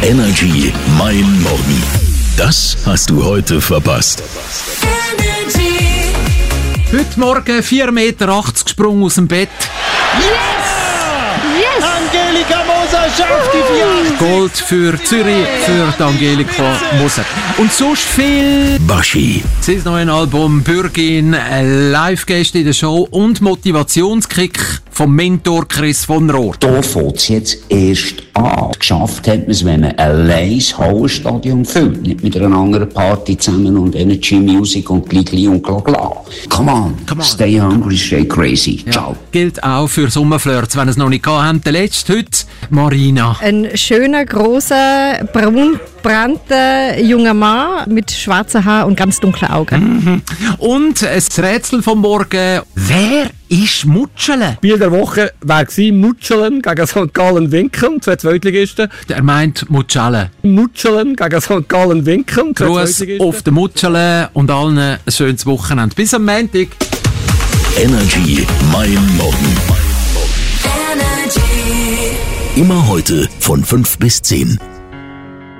Energy Mein Morgen. Das hast du heute verpasst. Heute Morgen 4,80 Meter gesprungen aus dem Bett. Yes! Angelika Moser schafft die 4. Gold für Zürich, für die Angelika Moser. Und sonst viel Baschi. sein neues Album Bürgin, Live-Gäste in der Show und Motivationskick vom Mentor Chris von Rohr. Da fängt es jetzt erst an. Geschafft hat man es, wenn man allein das Hallenstadion füllt. Nicht mit einer anderen Party zusammen und Energy Music und Gligli und Glagla. Come on. Stay hungry, stay crazy. Ja. Ciao. Gilt auch für Sommerflirts, wenn ihr es noch nicht gehabt habt. Der letzte heute, Marina. Ein schöner, grosser, braunbrannter junger Mann mit schwarzen Haaren und ganz dunklen Augen. Und ein Rätsel vom Morgen. Wer ist Mutschele? Spiel der Woche war Mutschelen gegen St. Gallen Winkeln, 2 Zweitligisten. Er meint Mutschele. Mutschelen gegen St. Gallen Winkeln, 2 Gruß Zweitligisten. auf den Mutschele und allen ein schönes Wochenende. Bis am Montag. Energy Mein Morgen. Immer heute von 5 bis 10.